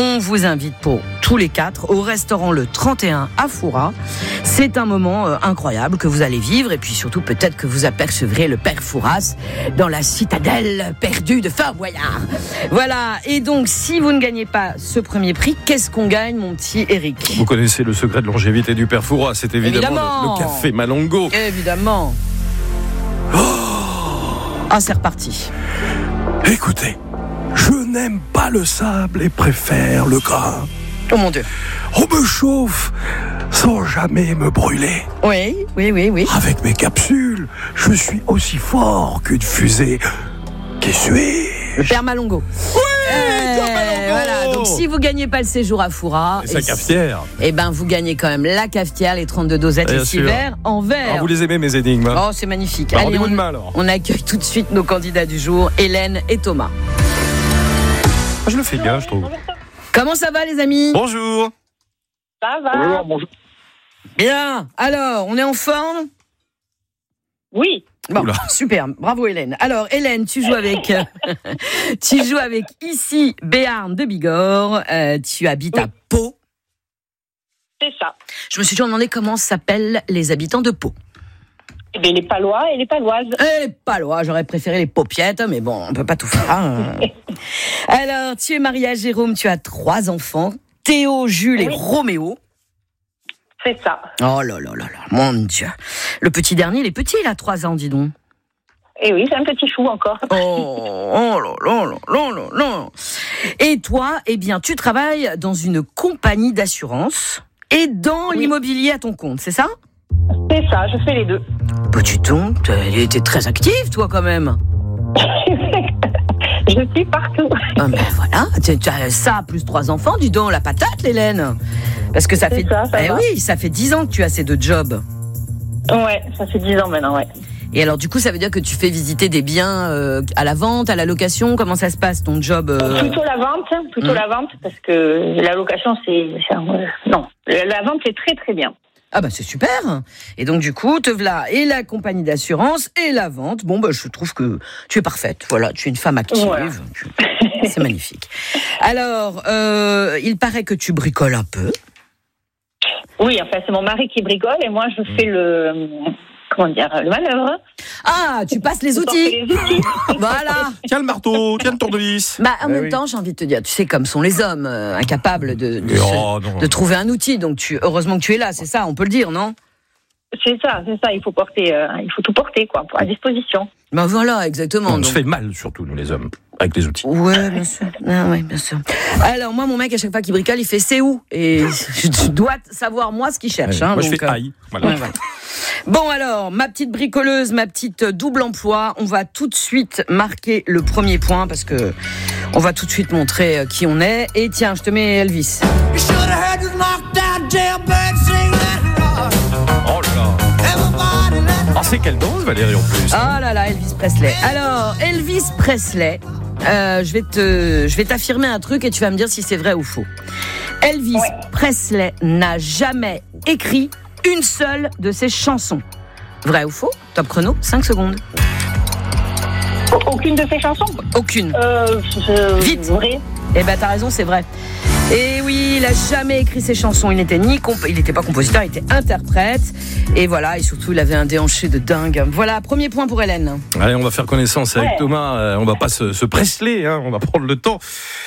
On vous invite pour tous les 4 au restaurant Le 31 à Fouras. C'est un moment incroyable que vous allez vivre et puis surtout peut-être que vous apercevrez le père Fouras dans la citadelle perdue de Fort Boyard. Voilà, et donc si vous ne gagnez pas ce premier prix, qu'est-ce qu'on gagne, mon petit Eric ? Vous connaissez le secret de longévité du père Fouras, c'est évidemment le café Malongo. Évidemment. Ah, c'est reparti. Écoutez, je n'aime pas le sable et préfère le grain. Oh mon Dieu. On me chauffe sans jamais me brûler. Oui. Avec mes capsules, je suis aussi fort qu'une fusée. Qui suis-je ? Le père Malongo. Voilà, donc si vous gagnez pas le séjour à Fouras, et sa cafetière, vous gagnez quand même la cafetière, les 32 dosettes et 6 verres en verre. Vous les aimez mes énigmes ? Oh, c'est magnifique. Allez, on accueille tout de suite nos candidats du jour, Hélène et Thomas. Je le fais bien, je trouve. Comment ça va, les amis ? Bonjour. Ça va ? Bonjour. Bien. Alors, on est en forme ? Oui. Bon, super, bravo Hélène. Alors Hélène, tu joues avec ici Béarn de Bigorre. Tu habites à Pau. C'est ça. Je me suis toujours demandé comment s'appellent les habitants de Pau. Eh bien, les Palois et les Paloises. Les Palois, j'aurais préféré les Paupiettes, mais bon, on peut pas tout faire. Hein. Alors, tu es mariée à Jérôme, tu as 3 enfants, Théo, Jules et Roméo. C'est ça. Oh là, mon Dieu. Le petit dernier, il est petit, il a 3 ans, dis donc. Eh oui, c'est un petit chou encore. Oh là. Et toi, tu travailles dans une compagnie d'assurance et dans l'immobilier à ton compte, c'est ça ? C'est ça, je fais les deux. Dis donc, t'es très active, toi, quand même. Je suis partout. Ah, mais voilà, tu as ça, plus 3 enfants, dis donc, la patate, Hélène. Parce que ça fait 10 ans que tu as ces 2 jobs. Ouais, ça fait 10 ans maintenant, ouais. Et alors, du coup, ça veut dire que tu fais visiter des biens à la vente, à la location. Comment ça se passe, ton job Plutôt la vente, parce que la location, non, la vente, c'est très, très bien. Ah c'est super. Et donc, du coup, te voilà et la compagnie d'assurance et la vente. Bon, je trouve que tu es parfaite. Voilà, tu es une femme active. Voilà. C'est magnifique. Alors, il paraît que tu bricoles un peu. Oui, enfin, c'est mon mari qui bricole et moi, je fais le manœuvre. Ah, tu passes les outils. Voilà. Tiens le marteau, tiens le tournevis. En même temps, j'ai envie de te dire, tu sais, comme sont les hommes, incapables de trouver un outil. Donc, heureusement que tu es là, c'est ça, on peut le dire, non ? C'est ça. Il faut tout porter, quoi, à disposition. Voilà, exactement. On se fait mal, surtout, nous, les hommes, avec les outils. Ouais, bien sûr. Bien sûr. Alors, moi, mon mec, à chaque fois qu'il bricole, il fait « c'est où ?» Et je dois savoir, moi, ce qu'il cherche. Moi, je fais « aïe ». Voilà. Bon, alors, ma petite bricoleuse, ma petite double emploi, on va tout de suite marquer le premier point parce que on va tout de suite montrer qui on est. Et tiens, je te mets Elvis. Oh là là. C'est quelle danse, Valérie, en plus. Oh là là, Elvis Presley. Alors, Elvis Presley, je vais t'affirmer un truc et tu vas me dire si c'est vrai ou faux. Elvis Presley n'a jamais écrit une seule de ses chansons. Vrai ou faux ? Top chrono, 5 secondes. Aucune de ses chansons ? Aucune. Vite. Vrai. T'as raison, c'est vrai. Et oui, il a jamais écrit ses chansons. Il n'était pas compositeur, il était interprète. Et voilà, et surtout, il avait un déhanché de dingue. Voilà, premier point pour Hélène. Allez, on va faire connaissance avec Thomas. On va pas se Presley, on va prendre le temps.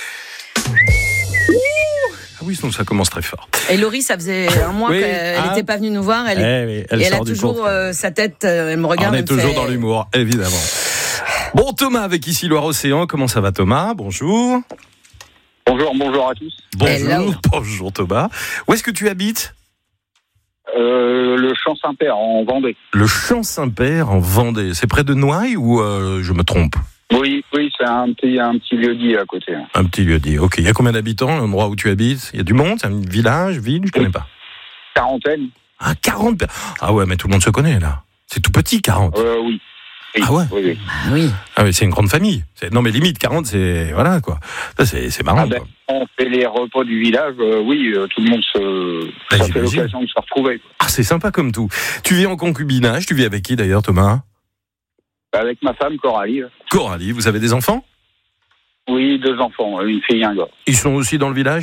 Ah oui, ça commence très fort. Et Laurie, ça faisait un mois qu'elle n'était pas venue nous voir. Elle a toujours sa tête, elle me regarde. On est toujours dans l'humour, évidemment. Bon, Thomas, avec ici Loire-Océan. Comment ça va, Thomas ? Bonjour. Bonjour à tous. Bonjour Thomas. Où est-ce que tu habites ? Le Champ Saint-Père en Vendée. Le Champ Saint-Père en Vendée. C'est près de Noailles ou je me trompe ? Oui, c'est un petit lieu-dit à côté. Un petit lieu-dit, ok. Il y a combien d'habitants, l'endroit où tu habites ? Il y a du monde ? C'est un village, ville ? Je connais pas. 40. 40 personnes. Ah ouais, mais tout le monde se connaît là. C'est tout petit, 40. Oui. Ah ouais. Oui. Ah mais c'est une grande famille. Non mais limite 40, c'est voilà quoi. Ça c'est marrant. Quoi. On fait les repas du village. Tout le monde ça fait l'occasion de se retrouver. Quoi. Ah c'est sympa comme tout. Tu vis en concubinage. Tu vis avec qui d'ailleurs, Thomas ? Avec ma femme Coralie. Coralie, vous avez des enfants ? Oui, 2 enfants, une fille et un gars. Ils sont aussi dans le village ?